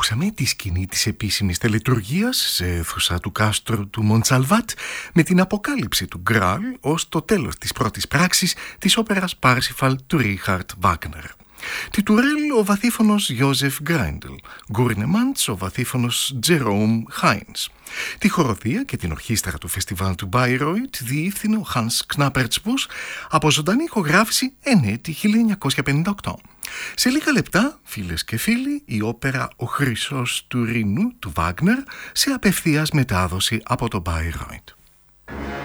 Ακούσαμε τη σκηνή της επίσημης τελετουργίας σε αίθουσα του κάστρου του Μοντσαλβάτ με την αποκάλυψη του Γκράλ ως το τέλος της πρώτης πράξης της όπερας Πάρσιφαλ του Ρίχαρτ Βάγνερ. Τη Τουρέλ ο βαθύφωνος Γιώζεφ Γκράιντελ, Γκούρνεμαντς ο βαθύφωνος Τζερόμ Χάινς. Τη χοροδία και την ορχήστρα του φεστιβάλ του Μπάιρόιτ διεύθυνε ο Χανς Κνάπερτσμπους από ζωντανή ηχογράφηση εν έτη 1958. Σε λίγα λεπτά, φίλες και φίλοι, η όπερα «Ο Χρυσός του Ρήνου» του Βάγνερ σε απευθείας μετάδοση από το Μπάιρόιτ.